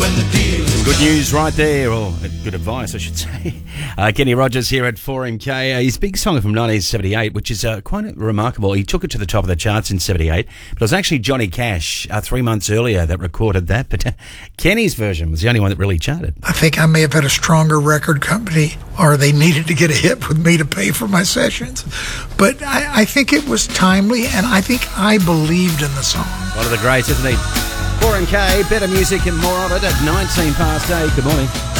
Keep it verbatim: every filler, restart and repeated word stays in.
when the deal is Good news right there, or good advice, I should say. Uh, Kenny Rogers here at four M K. Uh, his big song from nineteen seventy-eight, which is uh, quite remarkable. He took it to the top of the charts in seventy-eight, but it was actually Johnny Cash uh, three months earlier that recorded that. But uh, Kenny's version was the only one that really charted. I think I may have had a stronger record company, or they needed to get a hit with me to pay for my sessions. But I, I think it was timely, and I think I believed in the song. One of the greats, isn't he? four M K, better music and more of it at nineteen past eight. Good morning.